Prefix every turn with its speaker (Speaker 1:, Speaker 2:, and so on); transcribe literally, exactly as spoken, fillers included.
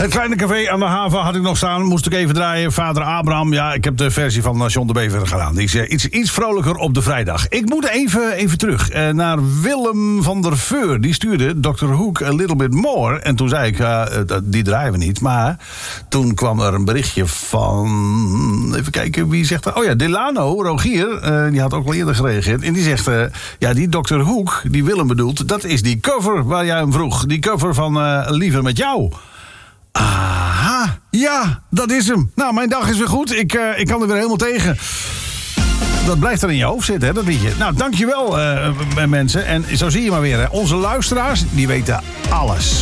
Speaker 1: Het kleine café aan de haven had ik nog staan. Moest ik even draaien. Vader Abraham. Ja, ik heb de versie van John de Bever gedaan. Die is uh, iets, iets vrolijker op de vrijdag. Ik moet even, even terug uh, naar Willem van der Veur. Die stuurde doctor Hook a little bit more. En toen zei ik, uh, die draaien we niet. Maar toen kwam er een berichtje van... Even kijken, wie zegt dat? Oh ja, Delano, Rogier. Uh, die had ook al eerder gereageerd. En die zegt, uh, ja, die dokter Hook, die Willem bedoelt... dat is die cover waar jij hem vroeg. Die cover van uh, Liever met jou. Aha, ja, dat is hem. Nou, mijn dag is weer goed. Ik, uh, ik kan er weer helemaal tegen. Dat blijft er in je hoofd zitten, hè, dat liedje. Nou, dankjewel, uh, mensen. En zo zie je maar weer, hè. Onze luisteraars, die weten alles.